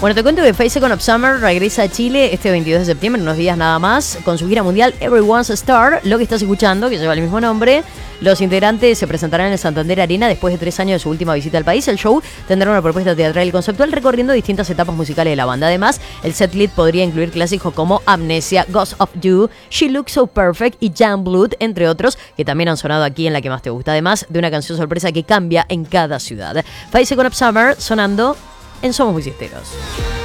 Bueno, te cuento que Five Seconds of Summer regresa a Chile este 22 de septiembre, en unos días nada más, con su gira mundial Everyone's a Star. Lo que estás escuchando, que lleva el mismo nombre. Los integrantes se presentarán en el Santander Arena después de 3 años de su última visita al país. El show tendrá una propuesta teatral y conceptual recorriendo distintas etapas musicales de la banda. Además, el setlist podría incluir clásicos como Amnesia, Ghost of You, She Looks So Perfect y Jam Blood, entre otros, que también han sonado aquí en La Que Más Te Gusta. Además de una canción sorpresa que cambia en cada ciudad. Five Seconds of Summer sonando en Somos Muy Fiesteros.